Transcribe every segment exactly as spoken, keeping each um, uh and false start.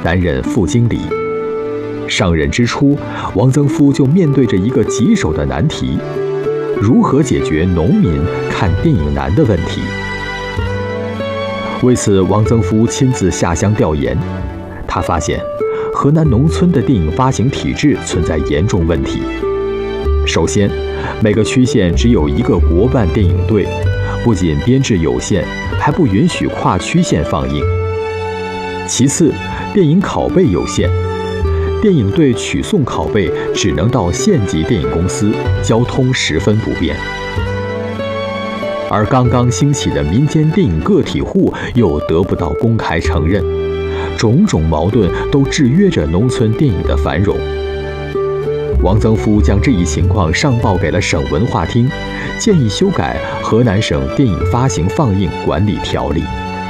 担任副经理。上任之初，王增夫就面对着一个棘手的难题：如何解决农民看电影难的问题？为此，王增夫亲自下乡调研，他发现河南农村的电影发行体制存在严重问题。首先，每个区县只有一个国办电影队，不仅编制有限，还不允许跨区县放映。其次，电影拷贝有限，电影队取送拷贝只能到县级电影公司，交通十分不便。而刚刚兴起的民间电影个体户又得不到公开承认，种种矛盾都制约着农村电影的繁荣。王增夫将这一情况上报给了省文化厅，建议修改《河南省电影发行放映管理条例》。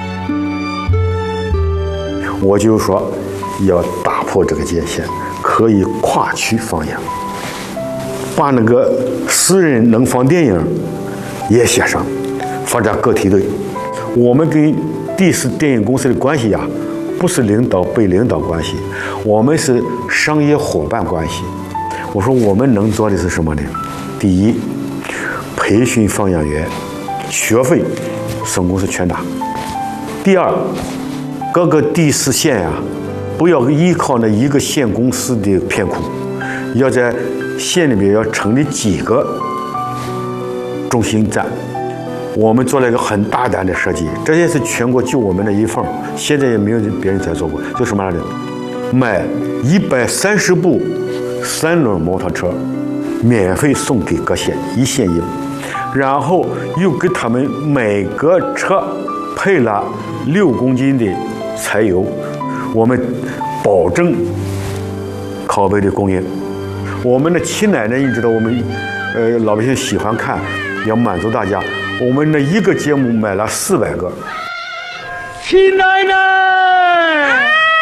我就说要打破这个界限，可以跨区放映，把那个私人能放电影也写上，发展个体队。我们跟第四电影公司的关系呀，不是领导被领导关系，我们是商业伙伴关系。我说我们能做的是什么呢？第一，培训放映员，学费省公司全拿。第二，各个第四县呀、啊，不要依靠那一个县公司的片库，要在县里面要成立几个中心站。我们做了一个很大胆的设计，这也是全国就我们的一份，现在也没有别人再做过。就什么样的？买一百三十部三轮摩托车，免费送给各县，一县一部，然后又给他们每个车配了六公斤的柴油，我们保证拷贝的供应。我们的七奶奶，你知道我们呃老百姓喜欢看，要满足大家，我们的一个节目买了四百个。 七奶奶，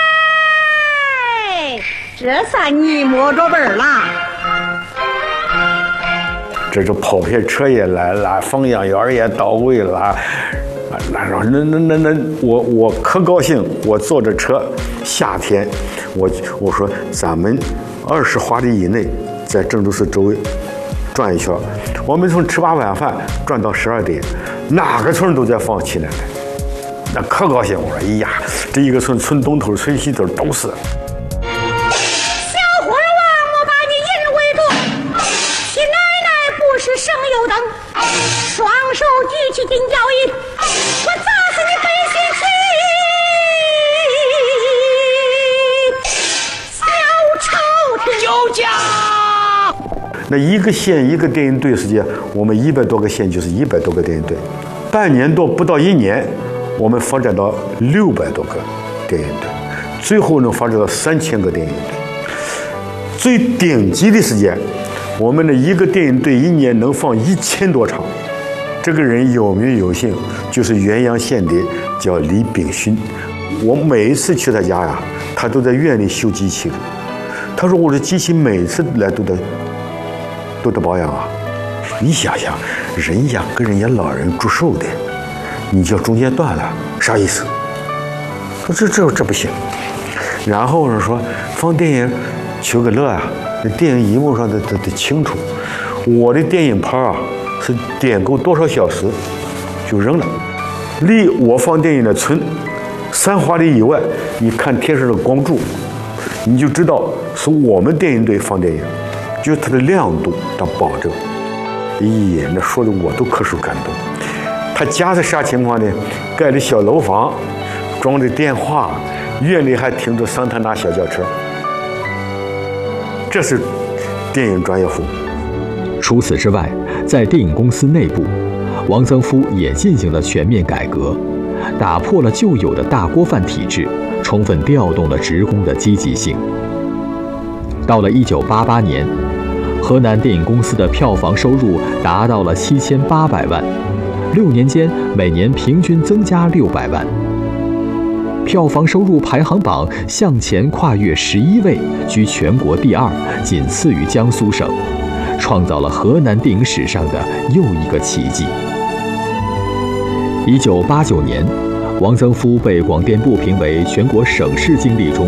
哎，这算你摸着本了。 这是跑片车也来了，放映员也到位了。那那那那那我我可高兴，我坐着车，夏天，我我说咱们二十华里以内，在郑州市周围转一圈，我们从吃罢晚饭转到十二点，哪个村都在放七奶奶，那可高兴。我说，哎呀，这一个村村东头、村西头都是。 小伙儿啊，我把你引为主，七奶奶不是省油灯，双手举起金脚印，我砸死你背西气，小朝廷有家。 那一个县一个电影队时间，我们一百多个县就是一百多个电影队，半年多不到一年，我们发展到六百多个电影队，最后能发展到三千个电影队。最顶级的时间，我们的一个电影队一年能放一千多场。这个人有名有姓，就是原阳县的，叫李炳勋。我每一次去他家呀，他都在院里修机器的。他说我的机器每次来都得都得保养啊。你想想，人家跟人家老人祝寿的，你就中间断了，啥意思？说这这这不行。然后呢说放电影求个乐啊，那电影荧幕上得得得清楚。我的电影盘啊是点够多少小时就扔了。离我放电影的村三华里以外，你看天上的光柱，你就知道是我们电影队放电影，就是它的亮度当保证。咦，那说的我都可受感动。他家是啥情况呢？盖的小楼房，装的电话，院里还停着桑塔纳小轿车。这是电影专业户。 除此之外，在电影公司内部，王增夫也进行了全面改革，打破了旧有的大锅饭体制，充分调动了职工的积极性。到了一九八八年，河南电影公司的票房收入达到了七千八百万，六年间每年平均增加六百万。票房收入排行榜向前跨越十一位，居全国第二，仅次于江苏省，创造了河南电影史上的又一个奇迹。一九八九年，王增夫被广电部评为全国省市经理中